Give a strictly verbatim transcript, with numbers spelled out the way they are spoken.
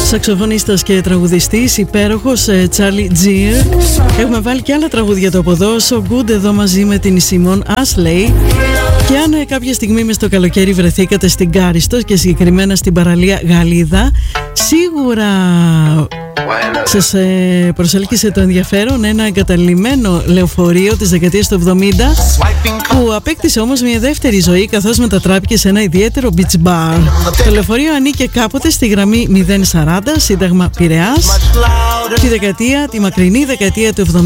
Σαξοφωνίστας και τραγουδιστής, υπέροχος Τσάρλι Τζιερ. Έχουμε βάλει και άλλα τραγούδια του από εδώ. So Good εδώ μαζί με την Σίμον Ashley. Και αν κάποια στιγμή μες το καλοκαίρι βρεθήκατε στην Κάριστο και συγκεκριμένα στην παραλία Γαλίδα, σίγουρα σας ε, προσέλκυσε το ενδιαφέρον ένα εγκαταλειμμένο λεωφορείο της δεκαετίας του εβδομήντα, που απέκτησε όμως μια δεύτερη ζωή καθώς μετατράπηκε σε ένα ιδιαίτερο beach bar. Το λεωφορείο ανήκε κάποτε στη γραμμή μηδέν σαράντα, Σύνταγμα Πειραιάς, τη δεκαετία, τη μακρινή δεκαετία του εβδομήντα.